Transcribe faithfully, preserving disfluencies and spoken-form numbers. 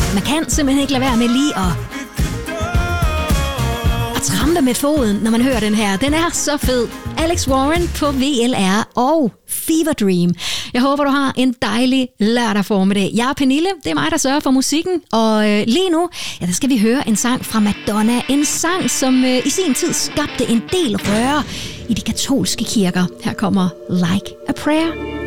Man kan simpelthen ikke lade være med lige at, at trampe med foden, når man hører den her. Den er så fed. Alex Warren på V L R og Fever Dream. Jeg håber, du har en dejlig lørdag formiddag. Jeg er Pernille, det er mig, der sørger for musikken. Og øh, lige nu, ja, der skal vi høre en sang fra Madonna. En sang, som øh, i sin tid skabte en del røre i de katolske kirker. Her kommer Like a Prayer.